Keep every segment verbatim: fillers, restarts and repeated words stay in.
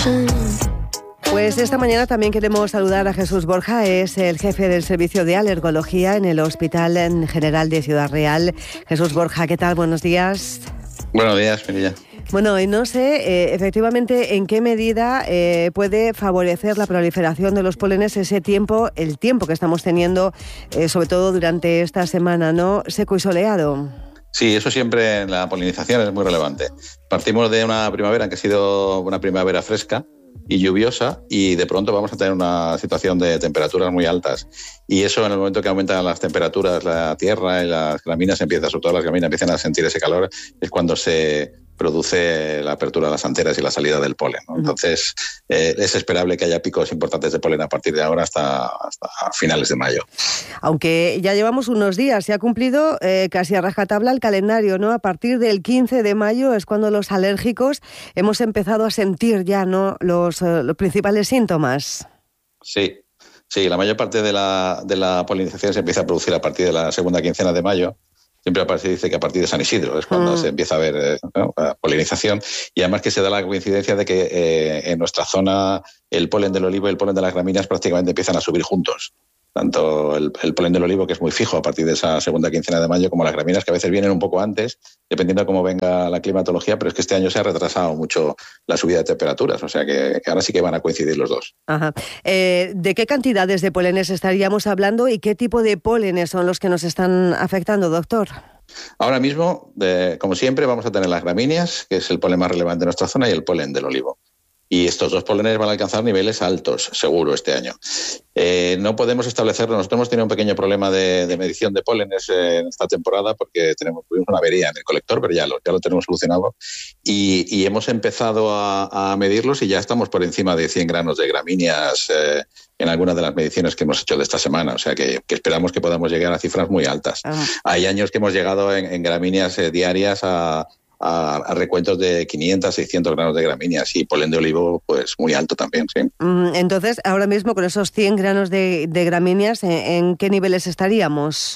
Pues esta mañana también queremos saludar a Jesús Borja, es el jefe del servicio de alergología en el Hospital General de Ciudad Real. Jesús Borja, ¿qué tal? Buenos días. Buenos días, Mirilla. Bueno, y no sé eh, efectivamente en qué medida eh, puede favorecer la proliferación de los pólenes ese tiempo, el tiempo que estamos teniendo, eh, sobre todo durante esta semana, ¿no? Seco y soleado. Sí, eso siempre en la polinización es muy relevante. Partimos de una primavera que ha sido una primavera fresca y lluviosa, y de pronto vamos a tener una situación de temperaturas muy altas, y eso en el momento que aumentan las temperaturas, la tierra y las gramíneas empiezan, sobre todo las gramíneas empiezan a sentir ese calor, es cuando se produce la apertura de las anteras y la salida del polen, ¿no? Entonces eh, es esperable que haya picos importantes de polen a partir de ahora hasta, hasta finales de mayo. Aunque ya llevamos unos días, se ha cumplido eh, casi a rajatabla el calendario, ¿no? A partir del quince de mayo es cuando los alérgicos hemos empezado a sentir ya, ¿no?, los, eh, los principales síntomas. Sí, sí, la mayor parte de la, de la polinización se empieza a producir a partir de la segunda quincena de mayo. Siempre se dice que a partir de San Isidro es cuando mm. se empieza a ver eh, ¿no? la polinización, y además que se da la coincidencia de que eh, en nuestra zona el polen del olivo y el polen de las gramíneas prácticamente empiezan a subir juntos. Tanto el, el polen del olivo, que es muy fijo a partir de esa segunda quincena de mayo, como las gramíneas, que a veces vienen un poco antes, dependiendo de cómo venga la climatología, pero es que este año se ha retrasado mucho la subida de temperaturas, o sea que, que ahora sí que van a coincidir los dos. Ajá. Eh, ¿De qué cantidades de pólenes estaríamos hablando y qué tipo de pólenes son los que nos están afectando, doctor? Ahora mismo, de, como siempre, vamos a tener las gramíneas, que es el polen más relevante de nuestra zona, y el polen del olivo. Y estos dos polenes van a alcanzar niveles altos, seguro, este año. Eh, no podemos establecerlo. Nosotros hemos tenido un pequeño problema de, de medición de pólenes eh, en esta temporada porque tenemos una avería en el colector, pero ya lo, ya lo tenemos solucionado. Y, y hemos empezado a, a medirlos y ya estamos por encima de cien granos de gramíneas eh, en algunas de las mediciones que hemos hecho de esta semana. O sea que, que esperamos que podamos llegar a cifras muy altas. Ah. Hay años que hemos llegado en, en gramíneas eh, diarias a... A, a recuentos de quinientos, seiscientos granos de gramíneas, y polen de olivo pues muy alto también, sí. Entonces, ahora mismo con esos cien granos de, de gramíneas, ¿en, ¿en qué niveles estaríamos?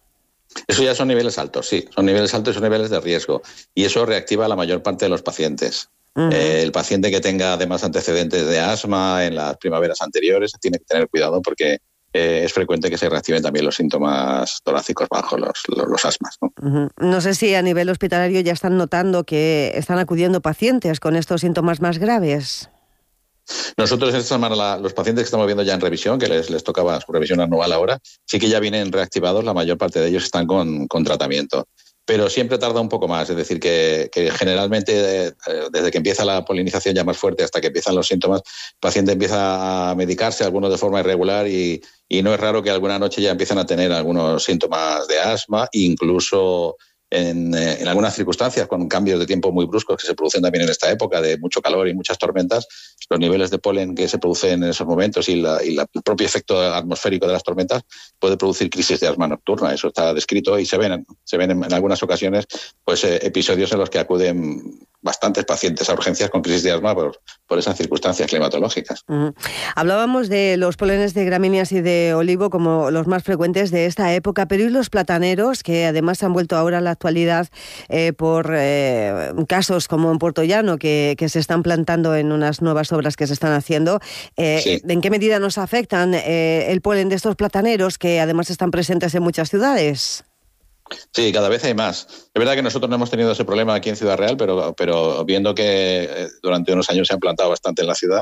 Eso ya son niveles altos, sí, son niveles altos y son niveles de riesgo, y eso reactiva a la mayor parte de los pacientes. Uh-huh. Eh, el paciente que tenga además antecedentes de asma en las primaveras anteriores tiene que tener cuidado porque Eh, es frecuente que se reactiven también los síntomas torácicos bajo los, los, los asmas, ¿no? Uh-huh. No sé si a nivel hospitalario ya están notando que están acudiendo pacientes con estos síntomas más graves. Nosotros en esta semana la, los pacientes que estamos viendo ya en revisión, que les, les tocaba su revisión anual ahora, sí que ya vienen reactivados, la mayor parte de ellos están con, con tratamiento. Pero siempre tarda un poco más, es decir, que, que generalmente eh, desde que empieza la polinización ya más fuerte hasta que empiezan los síntomas, el paciente empieza a medicarse, algunos de forma irregular, y, y no es raro que alguna noche ya empiezan a tener algunos síntomas de asma, incluso en, en algunas circunstancias con cambios de tiempo muy bruscos que se producen también en esta época de mucho calor y muchas tormentas. Los niveles de polen que se producen en esos momentos y, la, y la, el propio efecto atmosférico de las tormentas puede producir crisis de asma nocturna. Eso está descrito y se ven, se ven en, en algunas ocasiones pues eh, episodios en los que acuden bastantes pacientes a urgencias con crisis de asma por, por esas circunstancias climatológicas. Uh-huh. Hablábamos de los polenes de gramíneas y de olivo como los más frecuentes de esta época, pero ¿y los plataneros, que además han vuelto ahora a la actualidad eh, por eh, casos como en Puerto Llano, que, que se están plantando en unas nuevas obras que se están haciendo? Eh, sí. ¿En qué medida nos afectan eh, el polen de estos plataneros, que además están presentes en muchas ciudades? Sí, cada vez hay más. Es verdad que nosotros no hemos tenido ese problema aquí en Ciudad Real, pero, pero viendo que durante unos años se han plantado bastante en la ciudad,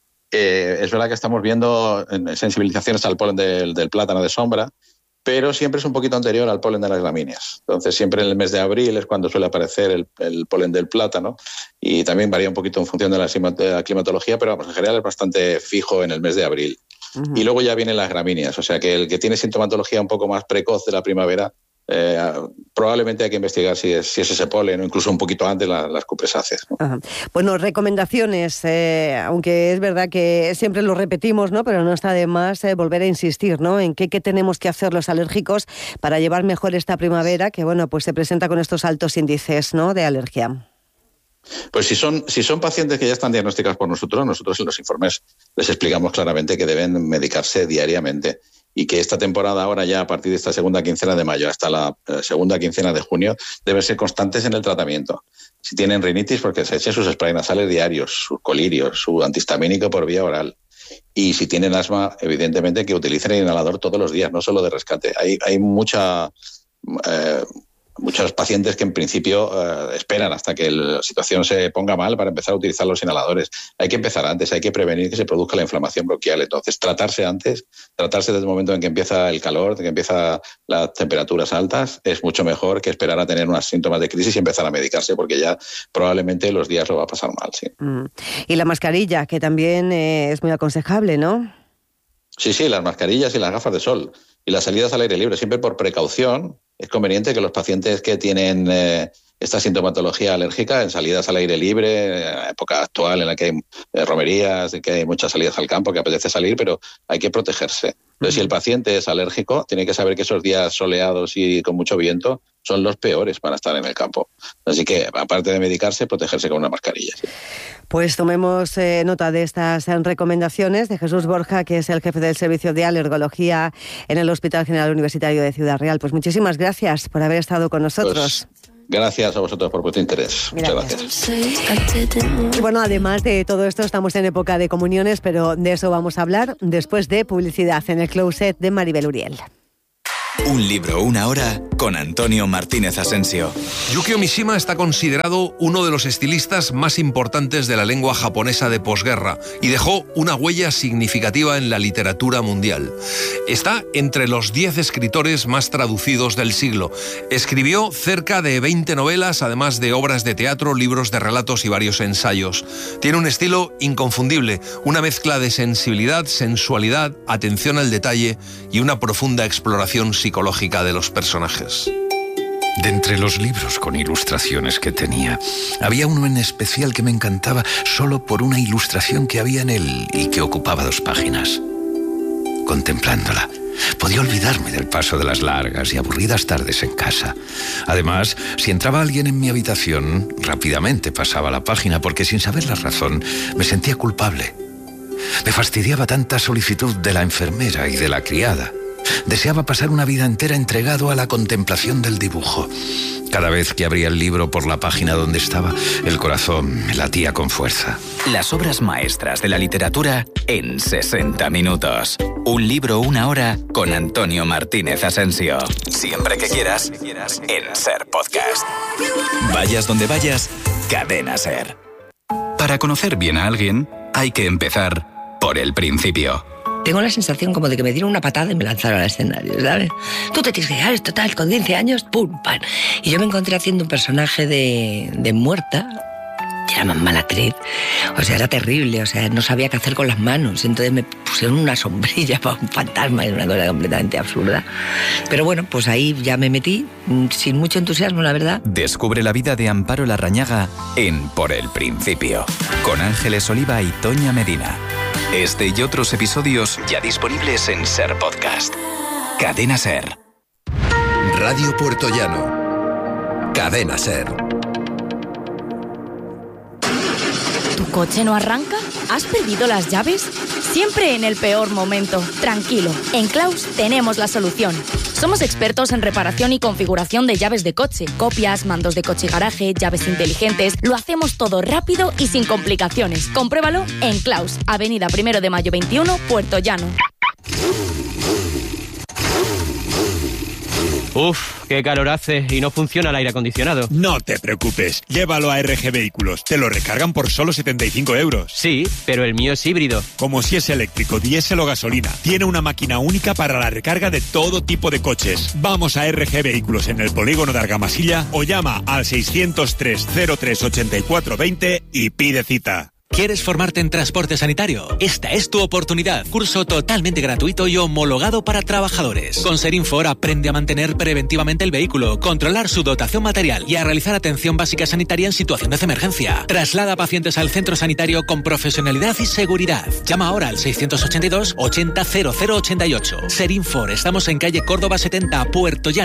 eh, es verdad que estamos viendo sensibilizaciones al polen del, del plátano de sombra, pero siempre es un poquito anterior al polen de las gramíneas. Entonces siempre en el mes de abril es cuando suele aparecer el, el polen del plátano, y también varía un poquito en función de la, de la climatología, pero vamos, en general es bastante fijo en el mes de abril. Uh-huh. Y luego ya vienen las gramíneas, o sea que el que tiene sintomatología un poco más precoz de la primavera, Eh, probablemente hay que investigar si es, si es ese polen o incluso un poquito antes la, las cupresáceas, ¿no? Ajá. Bueno, recomendaciones, eh, aunque es verdad que siempre lo repetimos, ¿no? Pero no está de más eh, volver a insistir, ¿no? En qué, qué tenemos que hacer los alérgicos para llevar mejor esta primavera, que bueno, pues se presenta con estos altos índices, ¿no?, de alergia. Pues si son, si son pacientes que ya están diagnosticados por nosotros, nosotros en los informes les explicamos claramente que deben medicarse diariamente. y que esta temporada ahora ya a partir de esta segunda quincena de mayo hasta la segunda quincena de junio deben ser constantes en el tratamiento. Si tienen rinitis, porque se echen sus sprays nasales diarios, sus colirios, su antihistamínico por vía oral. Y si tienen asma, evidentemente que utilicen el inhalador todos los días, no solo de rescate. Hay, hay mucha... Eh, muchos pacientes que en principio eh, esperan hasta que la situación se ponga mal para empezar a utilizar los inhaladores. Hay que empezar antes, hay que prevenir que se produzca la inflamación bronquial. Entonces, tratarse antes, tratarse desde el momento en que empieza el calor, que empiezan las temperaturas altas, es mucho mejor que esperar a tener unos síntomas de crisis y empezar a medicarse, porque ya probablemente los días lo va a pasar mal. Sí. Mm. Y la mascarilla, que también eh, es muy aconsejable, ¿no? Sí, sí, las mascarillas y las gafas de sol. Y las salidas al aire libre, siempre por precaución. Es conveniente que los pacientes que tienen eh, esta sintomatología alérgica en salidas al aire libre, en la época actual en la que hay eh, romerías, en que hay muchas salidas al campo, que apetece salir, pero hay que protegerse. Entonces, si el paciente es alérgico, tiene que saber que esos días soleados y con mucho viento son los peores para estar en el campo. Así que, aparte de medicarse, protegerse con una mascarilla. Sí. Pues tomemos eh, nota de estas eh, recomendaciones de Jesús Borja, que es el jefe del servicio de alergología en el Hospital General Universitario de Ciudad Real. Pues muchísimas gracias por haber estado con nosotros. Pues, gracias a vosotros por vuestro interés. Gracias. Muchas gracias. Y bueno, además de todo esto, estamos en época de comuniones, pero de eso vamos a hablar después de publicidad en el Closet de Maribel Uriel. Un libro, una hora, con Antonio Martínez Asensio. Yukio Mishima está considerado uno de los estilistas más importantes de la lengua japonesa de posguerra y dejó una huella significativa en la literatura mundial. Está entre los diez escritores más traducidos del siglo. Escribió cerca de veinte novelas, además de obras de teatro, libros de relatos y varios ensayos. Tiene un estilo inconfundible, una mezcla de sensibilidad, sensualidad, atención al detalle y una profunda exploración psicológica de los personajes. De entre los libros con ilustraciones que tenía, había uno en especial que me encantaba solo por una ilustración que había en él y que ocupaba dos páginas. Contemplándola, podía olvidarme del paso de las largas y aburridas tardes en casa. Además, si entraba alguien en mi habitación, rápidamente pasaba la página porque, sin saber la razón, me sentía culpable. Me fastidiaba tanta solicitud de la enfermera y de la criada. Deseaba pasar una vida entera entregado a la contemplación del dibujo. Cada vez que abría el libro por la página donde estaba, el corazón me latía con fuerza. Las obras maestras de la literatura en sesenta minutos. Un libro, una hora, con Antonio Martínez Asensio. Siempre que quieras, en Ser Podcast. Vayas donde vayas, Cadena Ser. Para conocer bien a alguien, hay que empezar por el principio. Tengo la sensación como de que me dieron una patada y me lanzaron al escenario, ¿sabes? Tú te tienes que llegar, esto tal, con quince años, pum, pam. Y yo me encontré haciendo un personaje de, de muerta, que era más mala actriz. O sea, era terrible, o sea, no sabía qué hacer con las manos. Entonces me pusieron una sombrilla para un fantasma, era una cosa completamente absurda. Pero bueno, pues ahí ya me metí, sin mucho entusiasmo, la verdad. Descubre la vida de Amparo Larrañaga en Por el Principio, con Ángeles Oliva y Toña Medina. Este y otros episodios ya disponibles en Ser Podcast. Cadena Ser. Radio Puerto Llano. Cadena Ser. ¿Tu coche no arranca? ¿Has perdido las llaves? Siempre en el peor momento. Tranquilo, en Claus tenemos la solución. Somos expertos en reparación y configuración de llaves de coche, copias, mandos de coche y garaje, llaves inteligentes. Lo hacemos todo rápido y sin complicaciones. Compruébalo en Claus, Avenida Primero de Mayo veintiuno, Puerto Llano. Uf, qué calor hace y no funciona el aire acondicionado. No te preocupes, llévalo a R G Vehículos. Te lo recargan por solo setenta y cinco euros. Sí, pero el mío es híbrido. Como si es eléctrico, diésel o gasolina. Tiene una máquina única para la recarga de todo tipo de coches. Vamos a R G Vehículos en el polígono de Argamasilla o llama al seiscientos tres cero tres ochenta y cuatro veinte y pide cita. ¿Quieres formarte en transporte sanitario? Esta es tu oportunidad. Curso totalmente gratuito y homologado para trabajadores. Con Serinfor aprende a mantener preventivamente el vehículo, controlar su dotación material y a realizar atención básica sanitaria en situaciones de emergencia. Traslada a pacientes al centro sanitario con profesionalidad y seguridad. Llama ahora al seiscientos ochenta y dos ochenta cero cero ochenta y ocho. Serinfor, estamos en calle Córdoba setenta, Puerto Llano.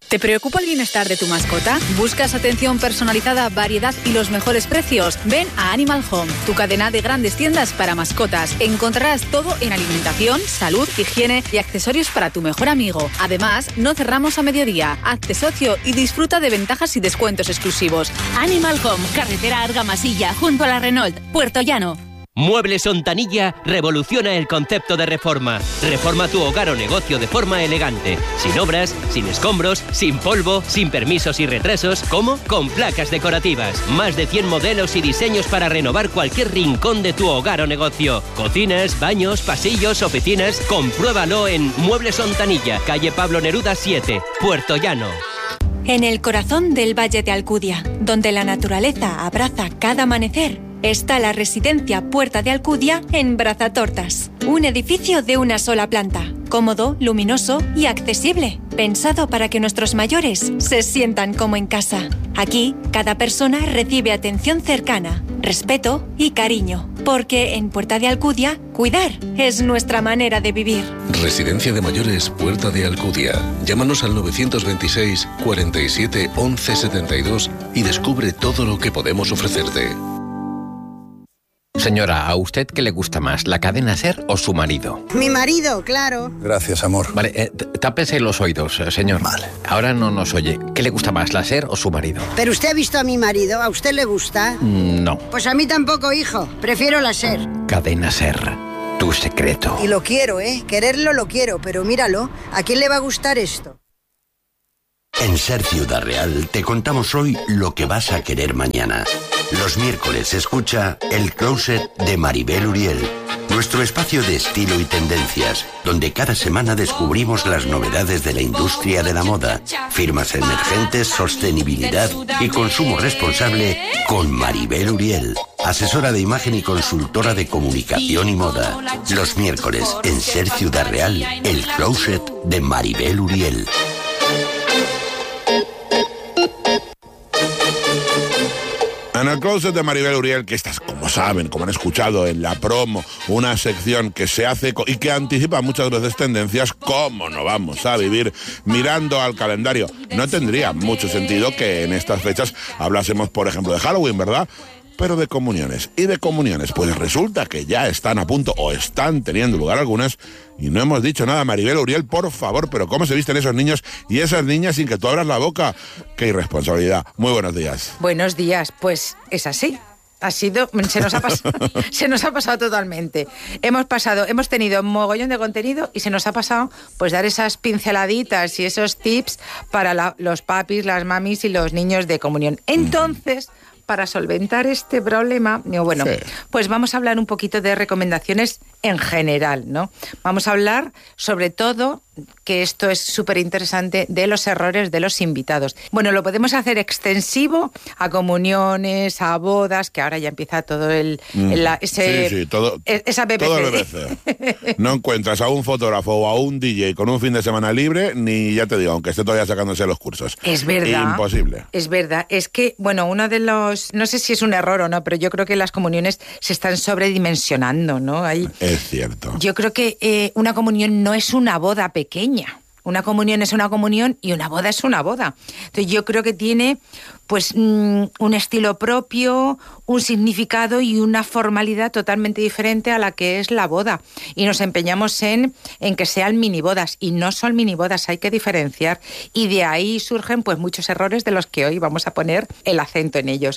¿Te preocupa el bienestar de tu mascota? ¿Buscas atención personalizada, variedad y los mejores precios? Ven a Animal Home, tu cadena de grandes tiendas para mascotas. Encontrarás todo en alimentación, salud, higiene y accesorios para tu mejor amigo. Además, no cerramos a mediodía. Hazte socio y disfruta de ventajas y descuentos exclusivos. Animal Home, carretera Argamasilla, junto a la Renault, Puerto Llano. Muebles Ontanilla revoluciona el concepto de reforma. Reforma tu hogar o negocio de forma elegante. Sin obras, sin escombros, sin polvo, sin permisos y retrasos. ¿Cómo? Con placas decorativas. Más de cien modelos y diseños para renovar cualquier rincón de tu hogar o negocio. Cocinas, baños, pasillos, oficinas. Compruébalo en Muebles Ontanilla, calle Pablo Neruda siete, Puerto Llano. En el corazón del Valle de Alcudia, donde la naturaleza abraza cada amanecer, está la residencia Puerta de Alcudia en Brazatortas. Un edificio de una sola planta, cómodo, luminoso y accesible, pensado para que nuestros mayores se sientan como en casa. Aquí, cada persona recibe atención cercana, respeto y cariño, porque en Puerta de Alcudia, cuidar es nuestra manera de vivir. Residencia de Mayores Puerta de Alcudia. Llámanos al novecientos veintiséis, cuarenta y siete, once setenta y dos y descubre todo lo que podemos ofrecerte. Señora, ¿a usted qué le gusta más, la cadena SER o su marido? Mi marido, claro. Gracias, amor. Vale, eh, tápese los oídos, señor. Vale. Ahora no nos oye. ¿Qué le gusta más, la SER o su marido? ¿Pero usted ha visto a mi marido? ¿A usted le gusta? Mm, no. Pues a mí tampoco, hijo. Prefiero la SER. Cadena SER, tu secreto. Y lo quiero, ¿eh? Quererlo lo quiero, pero míralo. ¿A quién le va a gustar esto? En SER Ciudad Real te contamos hoy lo que vas a querer mañana. Los miércoles escucha El Closet de Maribel Uriel, nuestro espacio de estilo y tendencias, donde cada semana descubrimos las novedades de la industria de la moda, firmas emergentes, sostenibilidad y consumo responsable con Maribel Uriel, asesora de imagen y consultora de comunicación y moda. Los miércoles en SER Ciudad Real, El Closet de Maribel Uriel. En el Closet de Maribel Uriel, que estás, como saben, como han escuchado en la promo, una sección que se hace y que anticipa muchas veces tendencias, ¿cómo no vamos a vivir mirando al calendario? No tendría mucho sentido que en estas fechas hablásemos, por ejemplo, de Halloween, ¿verdad? Pero de comuniones. Y de comuniones, pues resulta que ya están a punto o están teniendo lugar algunas y no hemos dicho nada. Maribel Uriel, por favor, pero ¿cómo se visten esos niños y esas niñas sin que tú abras la boca? ¡Qué irresponsabilidad! Muy buenos días. Buenos días, pues es así. Ha sido, se nos ha pasado, se nos ha pasado totalmente. Hemos pasado, hemos tenido un mogollón de contenido y se nos ha pasado pues dar esas pinceladitas y esos tips para la, los papis, las mamis y los niños de comunión. Entonces, para solventar este problema, bueno, sí. pues vamos a hablar un poquito de recomendaciones en general, ¿no? Vamos a hablar sobre todo, que esto es súper interesante, de los errores de los invitados. Bueno, lo podemos hacer extensivo a comuniones, a bodas, que ahora ya empieza todo el... Mm. el ese, sí, sí, todo, esa B B C. todo el B B C. No encuentras a un fotógrafo o a un D J con un fin de semana libre, ni ya te digo, aunque esté todavía sacándose los cursos. Es verdad. Imposible. Es verdad. Es que, bueno, uno de los... No sé si es un error o no, pero yo creo que las comuniones se están sobredimensionando, ¿no? Hay, es cierto. Yo creo que eh, una comunión no es una boda pequeña. Una comunión es una comunión y una boda es una boda. Entonces yo creo que tiene pues mmm, un estilo propio, un significado y una formalidad totalmente diferente a la que es la boda. Y nos empeñamos en, en que sean minibodas. Y no son minibodas, hay que diferenciar. Y de ahí surgen pues muchos errores de los que hoy vamos a poner el acento en ellos.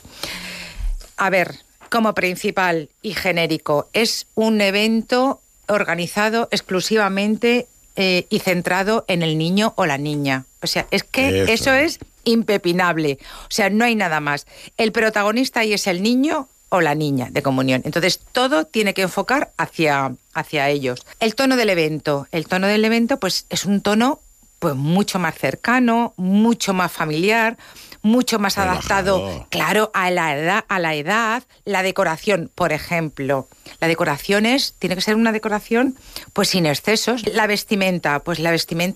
A ver, como principal y genérico, es un evento organizado exclusivamente Eh, y centrado en el niño o la niña. O sea, es que eso. eso es impepinable. O sea, no hay nada más. El protagonista ahí es el niño o la niña de comunión. Entonces, todo tiene que enfocar hacia, hacia ellos. El tono del evento. El tono del evento, pues, es un tono pues mucho más cercano, mucho más familiar, mucho más adaptado, relajado. Claro, a la edad, a la edad, la decoración, por ejemplo. La decoración es, tiene que ser una decoración pues sin excesos. La vestimenta, pues la vestimenta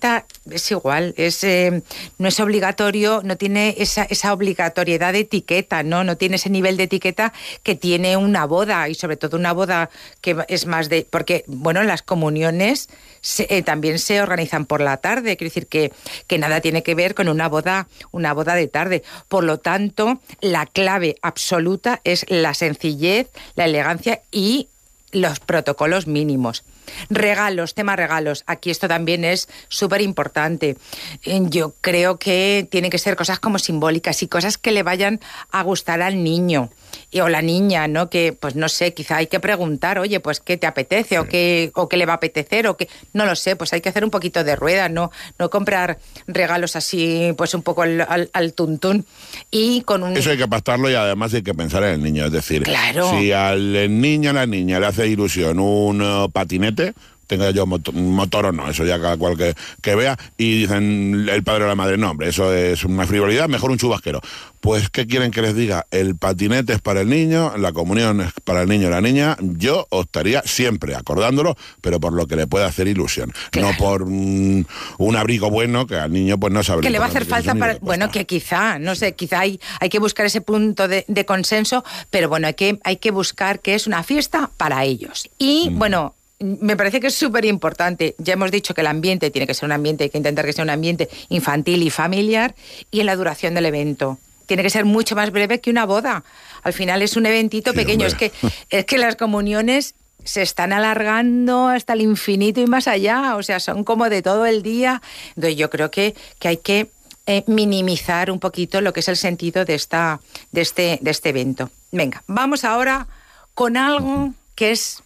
es igual, es eh, no es obligatorio, no tiene esa, esa obligatoriedad de etiqueta, ¿no? No tiene ese nivel de etiqueta que tiene una boda, y sobre todo una boda que es más de... Porque, bueno, las comuniones se, eh, también se organizan por la tarde, quiero decir que, que nada tiene que ver con una boda, una boda de tarde. Por lo tanto, la clave absoluta es la sencillez, la elegancia y los protocolos mínimos. Regalos, tema regalos. Aquí esto también es súper importante. Yo creo que tienen que ser cosas como simbólicas y cosas que le vayan a gustar al niño y, o la niña, ¿no? Que, pues no sé, quizá hay que preguntar, oye, pues qué te apetece o qué, o qué le va a apetecer o qué, no lo sé, pues hay que hacer un poquito de rueda, no, no comprar regalos así, pues un poco al, al, al tuntún y con un... Eso hay que pactarlo y además hay que pensar en el niño, es decir, claro. Si al niño o a la niña le hace ilusión un uh, patinete, tenga yo motor, motor o no, eso ya cada cual que, que vea, y dicen el padre o la madre, no, hombre, eso es una frivolidad, mejor un chubasquero. Pues, ¿qué quieren que les diga? El patinete es para el niño, la comunión es para el niño o la niña. Yo optaría siempre, acordándolo, pero por lo que le puede hacer ilusión, claro. No por un, un abrigo bueno que al niño pues no sabe. Que le va a hacer falta para... Bueno, que quizá, no sé, quizá hay, hay que buscar ese punto de, de consenso, pero bueno, hay que, hay que buscar que es una fiesta para ellos. Y, mm. bueno... Me parece que es súper importante. Ya hemos dicho que el ambiente tiene que ser un ambiente, hay que intentar que sea un ambiente infantil y familiar, y en la duración del evento. Tiene que ser mucho más breve que una boda. Al final es un eventito sí, pequeño. Es que, es que las comuniones se están alargando hasta el infinito y más allá. O sea, son como de todo el día. Entonces yo creo que, que hay que eh, minimizar un poquito lo que es el sentido de, esta, de, este, de este evento. Venga, vamos ahora con algo que es...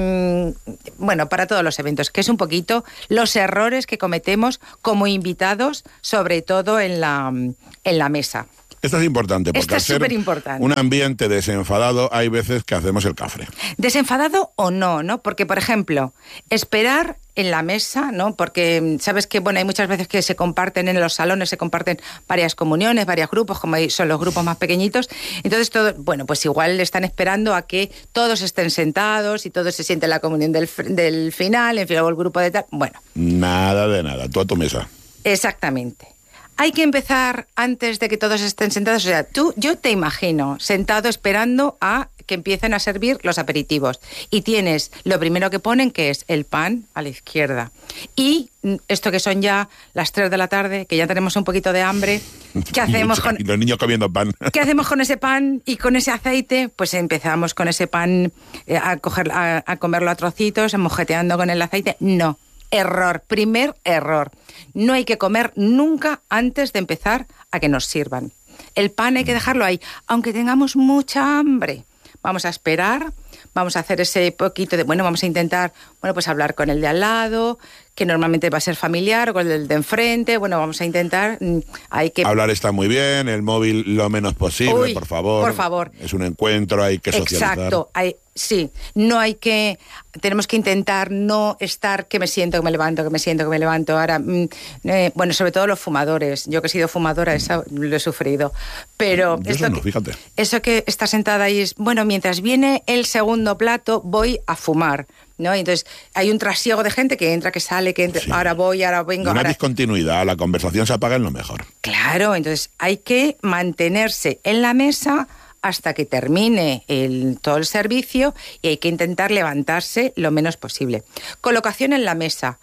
bueno, para todos los eventos, que es un poquito los errores que cometemos como invitados, sobre todo en la, en la mesa. Esto es importante, porque Esto es al ser importante. un ambiente desenfadado, hay veces que hacemos el cafre. Desenfadado o no, ¿no? Porque, por ejemplo, esperar en la mesa, ¿no? Porque sabes que, bueno, hay muchas veces que se comparten en los salones, se comparten varias comuniones, varios grupos, como son los grupos más pequeñitos. Entonces, todo, bueno, pues igual están esperando a que todos estén sentados y todos se sienten la comunión del, del final, en fin, luego el grupo de tal. Bueno. Nada de nada, tú a tu mesa. Exactamente. Hay que empezar antes de que todos estén sentados. O sea, tú, yo te imagino sentado esperando a que empiecen a servir los aperitivos. Y tienes lo primero que ponen, que es el pan a la izquierda. Y esto que son ya las tres de la tarde, que ya tenemos un poquito de hambre, ¿qué hacemos con... Y los niños comiendo pan. ¿Qué hacemos con ese pan y con ese aceite? Pues empezamos con ese pan eh, a, coger, a, a comerlo a trocitos, mojeteando con el aceite. No. Error, primer error. No hay que comer nunca antes de empezar a que nos sirvan. El pan hay que dejarlo ahí, aunque tengamos mucha hambre. Vamos a esperar, vamos a hacer ese poquito de... Bueno, vamos a intentar, bueno, pues hablar con el de al lado, que normalmente va a ser familiar, o con el de enfrente. Bueno, vamos a intentar... Hay que... Hablar está muy bien, el móvil lo menos posible, Uy, por favor. Por favor. Es un encuentro, hay que socializar. Exacto, hay... Sí, no hay que, tenemos que intentar no estar que me siento, que me levanto, que me siento, que me levanto. Ahora, eh, bueno, sobre todo los fumadores. Yo que he sido fumadora, eso lo he sufrido. Pero Yo esto eso no, que, fíjate. Eso que está sentada ahí es, bueno, mientras viene el segundo plato, voy a fumar, ¿no? Entonces, hay un trasiego de gente que entra, que sale, que entra, sí. ahora voy, ahora vengo. Una ahora... discontinuidad, la conversación se apaga en lo mejor. Claro, entonces hay que mantenerse en la mesa hasta que termine el, todo el servicio, y hay que intentar levantarse lo menos posible. Colocación en la mesa.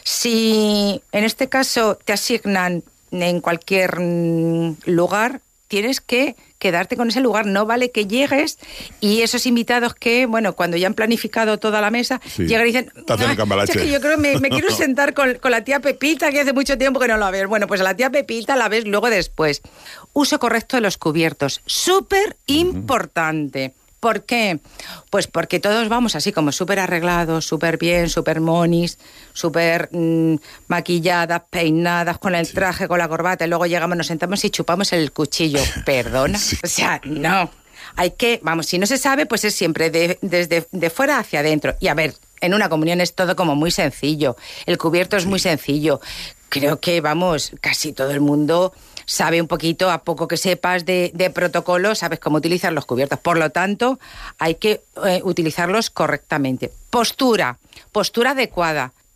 Si en este caso te asignan en cualquier lugar, tienes que quedarte con ese lugar. No vale que llegues y esos invitados que, bueno, cuando ya han planificado toda la mesa, sí. llegan y dicen, ah, es que yo creo que me, me quiero sentar con, con la tía Pepita, que hace mucho tiempo que no la ves. Bueno, pues a la tía Pepita la ves luego después. Uso correcto de los cubiertos. Súper importante. Uh-huh. ¿Por qué? Pues porque todos vamos así como súper arreglados, súper bien, súper monis, súper mmm, maquilladas, peinadas, con el traje, sí. con la corbata, y luego llegamos, nos sentamos y chupamos el cuchillo. ¿Perdona? Sí. O sea, no. Hay que, vamos, si no se sabe, pues es siempre de, desde de fuera hacia adentro. Y a ver, en una comunión es todo como muy sencillo. El cubierto es sí. muy sencillo. Creo que, vamos, casi todo el mundo sabe un poquito, a poco que sepas de, de protocolo, sabes cómo utilizar los cubiertos. Por lo tanto, hay que eh, utilizarlos correctamente. Postura, postura adecuada.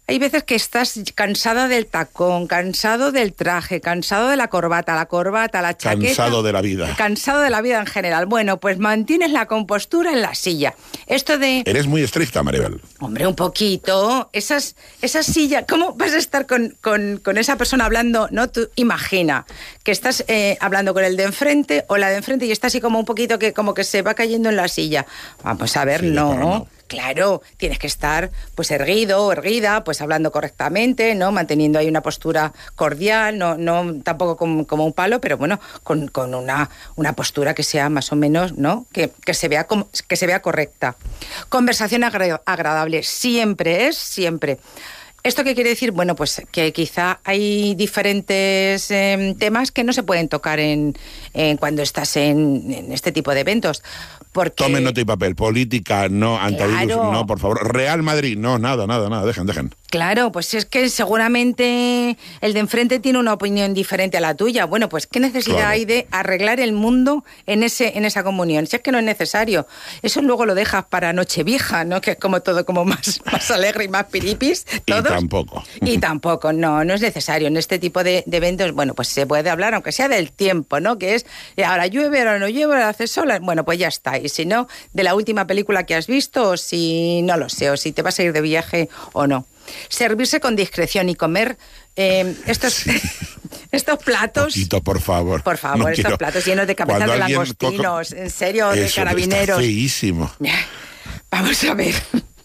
hay veces que estás cansada del tacón, cansado del traje, cansado de la corbata, la corbata, la chaqueta. Cansado de la vida. Cansado de la vida en general. Bueno, pues mantienes la compostura en la silla. Esto de... Eres muy estricta, Maribel. Hombre, un poquito. Esas, esas sillas... ¿Cómo vas a estar con, con, con esa persona hablando? No, tú imagina que estás eh, hablando con el de enfrente o la de enfrente y está así como un poquito que como que se va cayendo en la silla. Vamos a ver, sí, no... no. Claro, tienes que estar pues erguido o erguida, pues hablando correctamente, ¿no? Manteniendo ahí una postura cordial, no, no tampoco como, como un palo, pero bueno, con, con una, una postura que sea más o menos, ¿no? Que, que se vea como, que se vea correcta. Conversación agra- agradable, siempre es, siempre. ¿Esto qué quiere decir? Bueno, pues que quizá hay diferentes eh, temas que no se pueden tocar en, en cuando estás en, en este tipo de eventos. Porque... Tomen nota y papel. Política, no. Antivirus, claro. No, por favor. Real Madrid, no, nada, nada, nada. Dejen, dejen. Claro, pues es que seguramente el de enfrente tiene una opinión diferente a la tuya. Bueno, pues ¿qué necesidad claro. hay de arreglar el mundo en ese en esa comunión? Si es que no es necesario. Eso luego lo dejas para Nochevieja, ¿no? Que es como todo como más, más alegre y más piripis. ¿todos? Y tampoco. Y tampoco, no, no es necesario. En este tipo de, de eventos, bueno, pues se puede hablar, aunque sea del tiempo, ¿no? Que es, ahora llueve, ahora no llueve, ahora hace sol. Bueno, pues ya está. Y si no, de la última película que has visto, o si no lo sé, o si te vas a ir de viaje o no. Servirse con discreción y comer eh, estos, sí. estos platos... Poquito, por favor. Por favor, no estos quiero... platos llenos de cabezas de langostinos, coco... en serio, Eso, de carabineros. Está feísimo. Vamos a ver...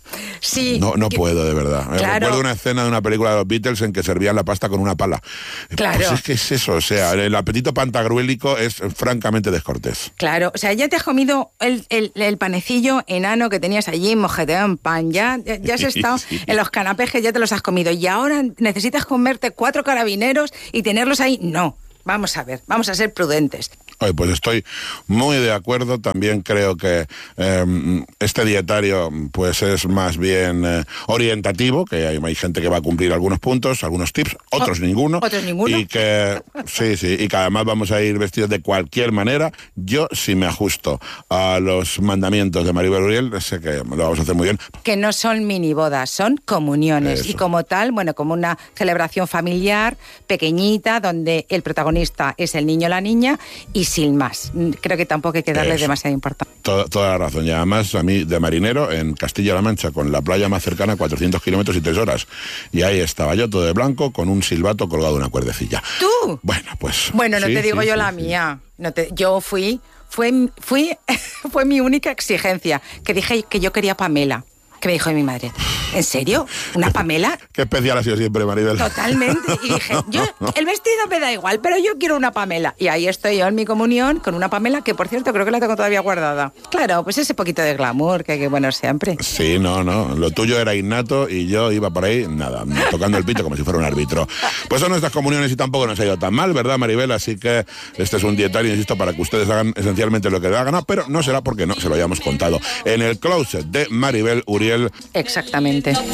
Sí, no no que, puedo, de verdad. Claro. Recuerdo una escena de una película de los Beatles en que servían la pasta con una pala. Claro. Pues es que es eso, o sea, el apetito pantagruélico es francamente descortés. Claro, o sea, ya te has comido el, el, el panecillo enano que tenías allí, mojeteado en pan, ya, ya, ya has estado sí. en los canapés que ya te los has comido y ahora necesitas comerte cuatro carabineros y tenerlos ahí. No, vamos a ver, vamos a ser prudentes. Oye, pues estoy muy de acuerdo. También creo que eh, este dietario pues es más bien eh, orientativo, que hay, hay gente que va a cumplir algunos puntos, algunos tips, otros oh, ninguno. Otros ninguno. Y que, sí, sí, y que además vamos a ir vestidos de cualquier manera. Yo, si me ajusto a los mandamientos de Maribel Uriel, sé que lo vamos a hacer muy bien. Que no son mini bodas, son comuniones. Eso. Y como tal, bueno, como una celebración familiar pequeñita, donde el protagonista es el niño o la niña, y sin más. Creo que tampoco hay que darle Eso. demasiada importancia. Toda, toda la razón. Y además, a mí, de marinero, en Castilla-La Mancha, con la playa más cercana, cuatrocientos kilómetros y tres horas. Y ahí estaba yo, todo de blanco, con un silbato colgado de una cuerdecilla. ¿Tú? Bueno, pues... Bueno, no sí, te digo sí, yo sí, la sí. mía. No te, yo fui... Fue, fui, fue mi única exigencia, que dije que yo quería Pamela. Que me dijo mi madre, ¿en serio? ¿Una Pamela? Qué especial ha sido siempre, Maribel. Totalmente. Y dije, yo, el vestido me da igual, pero yo quiero una Pamela. Y ahí estoy yo en mi comunión con una Pamela que, por cierto, creo que la tengo todavía guardada. Claro, pues ese poquito de glamour que hay que poner siempre. Sí, no, no. Lo tuyo era innato y yo iba por ahí, nada, tocando el pito como si fuera un árbitro. Pues son nuestras comuniones y tampoco nos ha ido tan mal, ¿verdad, Maribel? Así que este es un dietario, insisto, para que ustedes hagan esencialmente lo que les da gana, pero no será porque no se lo hayamos contado. En el closet de Maribel Uriel. Exactamente.